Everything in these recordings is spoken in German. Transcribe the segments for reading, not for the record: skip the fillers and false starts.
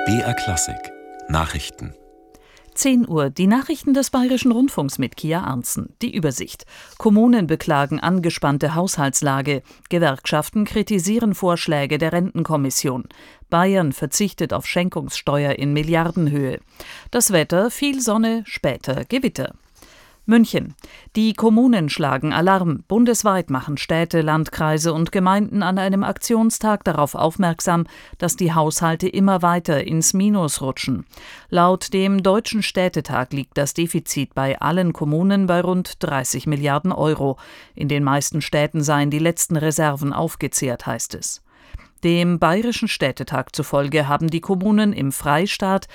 BR Klassik Nachrichten. 10 Uhr, die Nachrichten des Bayerischen Rundfunks mit Kia Arntzen. Die Übersicht. Kommunen beklagen angespannte Haushaltslage. Gewerkschaften kritisieren Vorschläge der Rentenkommission. Bayern verzichtet auf Schenkungssteuer in Milliardenhöhe. Das Wetter, viel Sonne, später Gewitter. München. Die Kommunen schlagen Alarm. Bundesweit machen Städte, Landkreise und Gemeinden an einem Aktionstag darauf aufmerksam, dass die Haushalte immer weiter ins Minus rutschen. Laut dem Deutschen Städtetag liegt das Defizit bei allen Kommunen bei rund 30 Milliarden Euro. In den meisten Städten seien die letzten Reserven aufgezehrt, heißt es. Dem Bayerischen Städtetag zufolge haben die Kommunen im Freistaat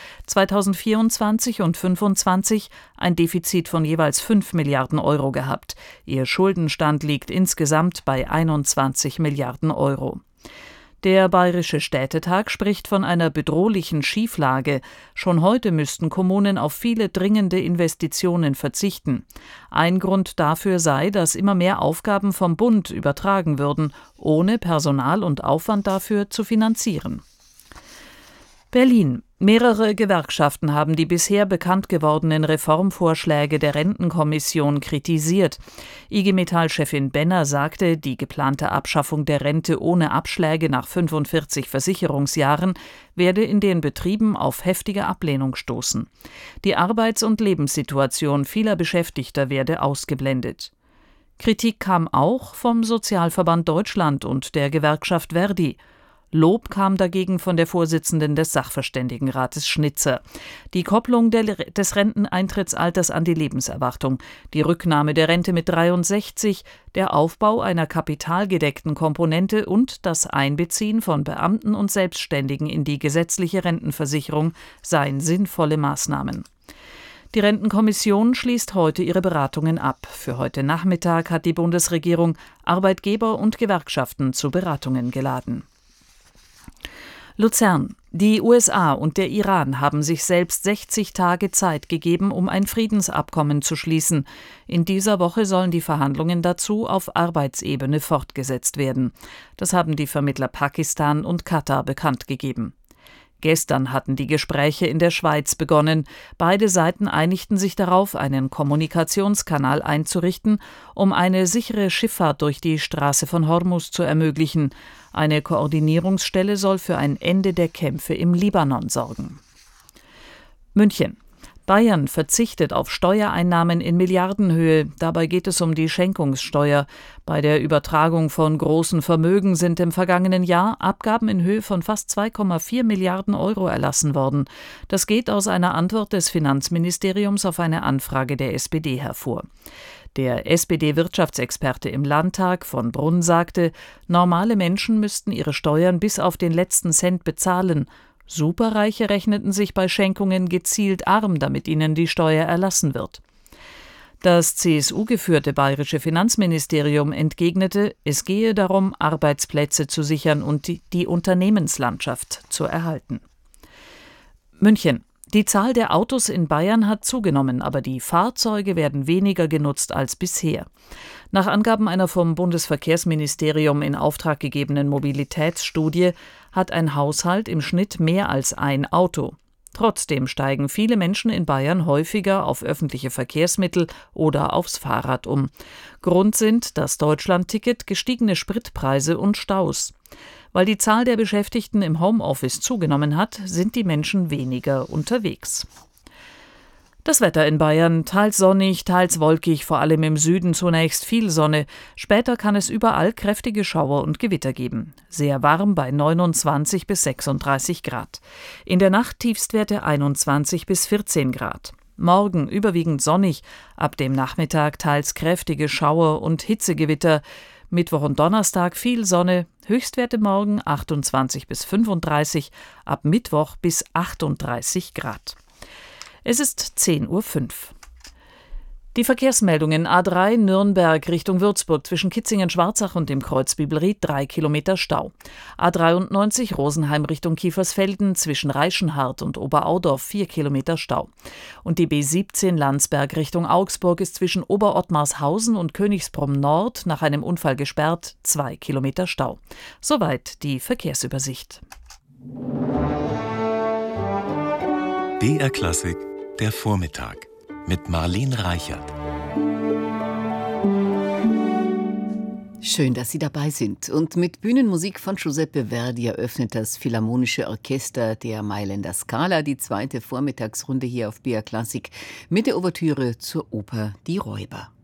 2024 und 2025 ein Defizit von jeweils 5 Milliarden Euro gehabt. Ihr Schuldenstand liegt insgesamt bei 21 Milliarden Euro. Der Bayerische Städtetag spricht von einer bedrohlichen Schieflage. Schon heute müssten Kommunen auf viele dringende Investitionen verzichten. Ein Grund dafür sei, dass immer mehr Aufgaben vom Bund übertragen würden, ohne Personal und Aufwand dafür zu finanzieren. Berlin. Mehrere Gewerkschaften haben die bisher bekannt gewordenen Reformvorschläge der Rentenkommission kritisiert. IG Metall-Chefin Benner sagte, die geplante Abschaffung der Rente ohne Abschläge nach 45 Versicherungsjahren werde in den Betrieben auf heftige Ablehnung stoßen. Die Arbeits- und Lebenssituation vieler Beschäftigter werde ausgeblendet. Kritik kam auch vom Sozialverband Deutschland und der Gewerkschaft Verdi. Lob kam dagegen von der Vorsitzenden des Sachverständigenrates Schnitzer. Die Kopplung des Renteneintrittsalters an die Lebenserwartung, die Rücknahme der Rente mit 63, der Aufbau einer kapitalgedeckten Komponente und das Einbeziehen von Beamten und Selbstständigen in die gesetzliche Rentenversicherung seien sinnvolle Maßnahmen. Die Rentenkommission schließt heute ihre Beratungen ab. Für heute Nachmittag hat die Bundesregierung Arbeitgeber und Gewerkschaften zu Beratungen geladen. Luzern. Die USA und der Iran haben sich selbst 60 Tage Zeit gegeben, um ein Friedensabkommen zu schließen. In dieser Woche sollen die Verhandlungen dazu auf Arbeitsebene fortgesetzt werden. Das haben die Vermittler Pakistan und Katar bekannt gegeben. Gestern hatten die Gespräche in der Schweiz begonnen. Beide Seiten einigten sich darauf, einen Kommunikationskanal einzurichten, um eine sichere Schifffahrt durch die Straße von Hormuz zu ermöglichen. Eine Koordinierungsstelle soll für ein Ende der Kämpfe im Libanon sorgen. München. Bayern verzichtet auf Steuereinnahmen in Milliardenhöhe. Dabei geht es um die Schenkungssteuer. Bei der Übertragung von großen Vermögen sind im vergangenen Jahr Abgaben in Höhe von fast 2,4 Milliarden Euro erlassen worden. Das geht aus einer Antwort des Finanzministeriums auf eine Anfrage der SPD hervor. Der SPD-Wirtschaftsexperte im Landtag von Brunn sagte, normale Menschen müssten ihre Steuern bis auf den letzten Cent bezahlen. Superreiche rechneten sich bei Schenkungen gezielt arm, damit ihnen die Steuer erlassen wird. Das CSU-geführte bayerische Finanzministerium entgegnete, es gehe darum, Arbeitsplätze zu sichern und die Unternehmenslandschaft zu erhalten. München. Die Zahl der Autos in Bayern hat zugenommen, aber die Fahrzeuge werden weniger genutzt als bisher. Nach Angaben einer vom Bundesverkehrsministerium in Auftrag gegebenen Mobilitätsstudie hat ein Haushalt im Schnitt mehr als ein Auto. Trotzdem steigen viele Menschen in Bayern häufiger auf öffentliche Verkehrsmittel oder aufs Fahrrad um. Grund sind das Deutschlandticket, gestiegene Spritpreise und Staus. Weil die Zahl der Beschäftigten im Homeoffice zugenommen hat, sind die Menschen weniger unterwegs. Das Wetter in Bayern, teils sonnig, teils wolkig, vor allem im Süden zunächst viel Sonne. Später kann es überall kräftige Schauer und Gewitter geben. Sehr warm bei 29 bis 36 Grad. In der Nacht Tiefstwerte 21 bis 14 Grad. Morgen überwiegend sonnig, ab dem Nachmittag teils kräftige Schauer und Hitzegewitter. Mittwoch und Donnerstag viel Sonne, Höchstwerte morgen 28 bis 35, ab Mittwoch bis 38 Grad. Es ist 10:05 Uhr. Die Verkehrsmeldungen: A3 Nürnberg Richtung Würzburg zwischen Kitzingen-Schwarzach und dem Kreuz Bibelried 3 Kilometer Stau. A93 Rosenheim Richtung Kiefersfelden zwischen Reichenhart und Oberaudorf 4 Kilometer Stau. Und die B17 Landsberg Richtung Augsburg ist zwischen Oberottmarshausen und Königsbronn Nord nach einem Unfall gesperrt, 2 Kilometer Stau. Soweit die Verkehrsübersicht. BR Klassik, der Vormittag mit Marlene Reichert. Schön, dass Sie dabei sind. Und mit Bühnenmusik von Giuseppe Verdi eröffnet das Philharmonische Orchester der Mailänder Scala die zweite Vormittagsrunde hier auf BR Klassik mit der Ouvertüre zur Oper Die Räuber.